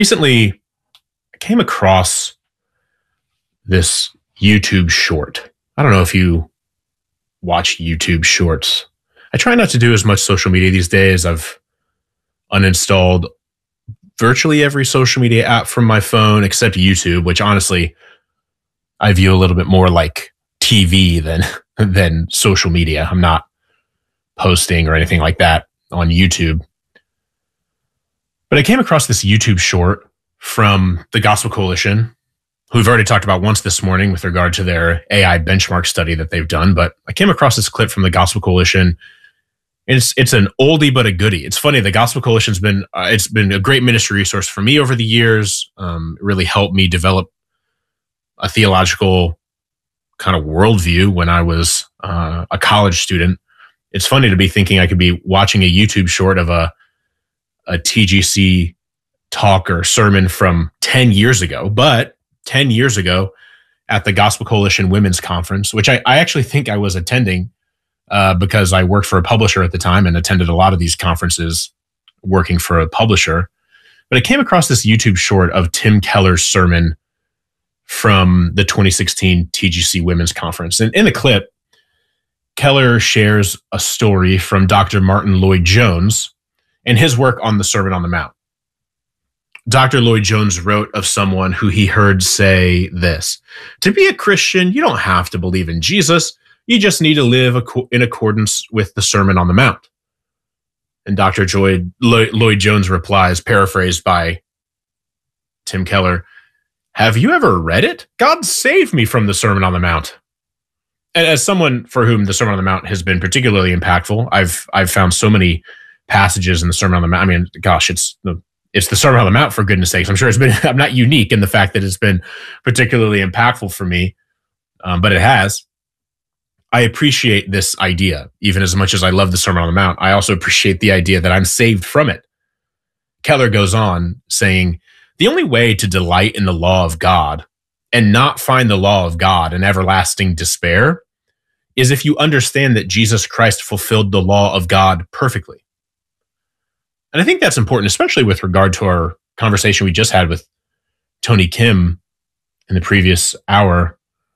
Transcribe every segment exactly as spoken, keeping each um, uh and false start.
Recently, I came across this YouTube short. I don't know if you watch YouTube shorts. I try not to do as much social media these days. I've uninstalled virtually every social media app from my phone except YouTube, which honestly I view a little bit more like T V than than social media. I'm not posting or anything like that on YouTube. But I came across this YouTube short from the Gospel Coalition, who we've already talked about once this morning with regard to their A I benchmark study that they've done. But I came across this clip from the Gospel Coalition. It's it's an oldie but a goodie. It's funny. The Gospel Coalition's been uh, it's been a great ministry resource for me over the years. Um, it really helped me develop a theological kind of worldview when I was uh, a college student. It's funny to be thinking I could be watching a YouTube short of a a T G C talk or sermon from ten years ago, but ten years ago at the Gospel Coalition Women's Conference, which I, I actually think I was attending uh, because I worked for a publisher at the time and attended a lot of these conferences working for a publisher. But I came across this YouTube short of Tim Keller's sermon from the twenty sixteen T G C Women's Conference. And in the clip, Keller shares a story from Doctor Martin Lloyd-Jones and his work on the Sermon on the Mount. Doctor Lloyd-Jones wrote of someone who he heard say this: "To be a Christian, you don't have to believe in Jesus. You just need to live in accordance with the Sermon on the Mount." And Doctor Lloyd-Jones replies, paraphrased by Tim Keller, "Have you ever read it? God saved me from the Sermon on the Mount." And as someone for whom the Sermon on the Mount has been particularly impactful, I've I've found so many passages in the Sermon on the Mount. I mean, gosh, it's the it's the Sermon on the Mount, for goodness sakes. I'm sure it's been. I'm not unique in the fact that it's been particularly impactful for me, um, but it has. I appreciate this idea, even as much as I love the Sermon on the Mount. I also appreciate the idea that I'm saved from it. Keller goes on saying, "The only way to delight in the law of God and not find the law of God in everlasting despair is if you understand that Jesus Christ fulfilled the law of God perfectly." And I think that's important, especially with regard to our conversation we just had with Tony Kim in the previous hour.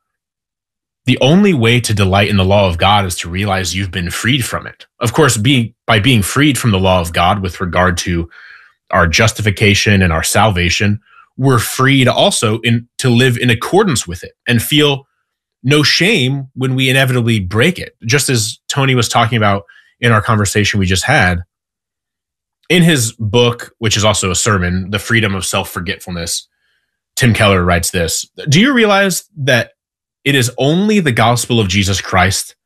The only way to delight in the law of God is to realize you've been freed from it. Of course, being, by being freed from the law of God with regard to our justification and our salvation, we're freed also in, to live in accordance with it and feel no shame when we inevitably break it. Just as Tony was talking about in our conversation we just had, in his book, which is also a sermon, The Freedom of Self-Forgetfulness, Tim Keller writes this: "Do you realize that it is only the gospel of Jesus Christ,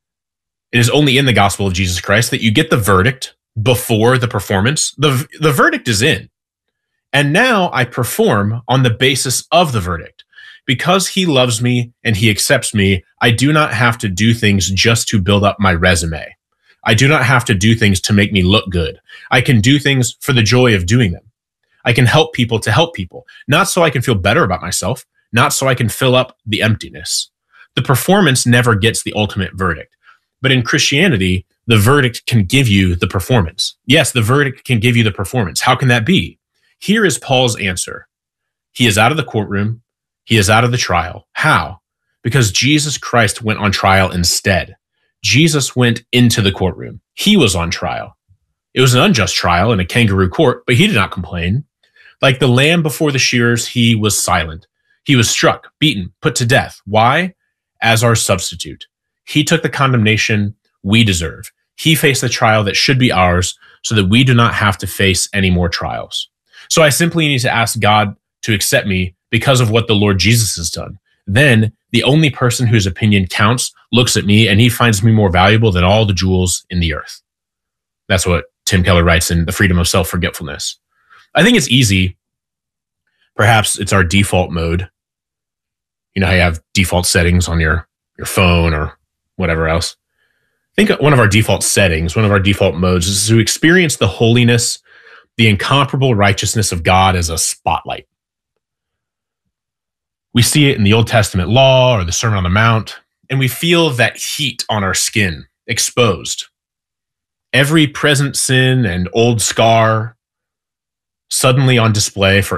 it is only in the gospel of Jesus Christ that you get the verdict before the performance? The, the verdict is in. And now I perform on the basis of the verdict. Because he loves me and he accepts me, I do not have to do things just to build up my resume. I do not have to do things to make me look good. I can do things for the joy of doing them. I can help people to help people, not so I can feel better about myself, not so I can fill up the emptiness. The performance never gets the ultimate verdict. But in Christianity, the verdict can give you the performance. Yes, the verdict can give you the performance. How can that be? Here is Paul's answer. He is out of the courtroom. He is out of the trial. How? Because Jesus Christ went on trial instead. Jesus went into the courtroom. He was on trial. It was an unjust trial in a kangaroo court, but he did not complain. Like the lamb before the shearers, he was silent. He was struck, beaten, put to death. Why? As our substitute. He took the condemnation we deserve. He faced the trial that should be ours so that we do not have to face any more trials. So I simply need to ask God to accept me because of what the Lord Jesus has done. Then the only person whose opinion counts looks at me and he finds me more valuable than all the jewels in the earth. That's what Tim Keller writes in The Freedom of Self-Forgetfulness. I think it's easy. Perhaps it's our default mode. You know how you have default settings on your, your phone or whatever else. I think one of our default settings, one of our default modes is to experience the holiness, the incomparable righteousness of God as a spotlight. We see it in the Old Testament law or the Sermon on the Mount, and we feel that heat on our skin, exposed. Every present sin and old scar, suddenly on display for